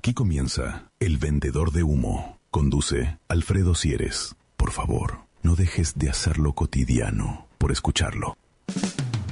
Aquí comienza El Vendedor de Humo. Conduce Alfredo Sieres. Por favor, no dejes de hacerlo cotidiano por escucharlo.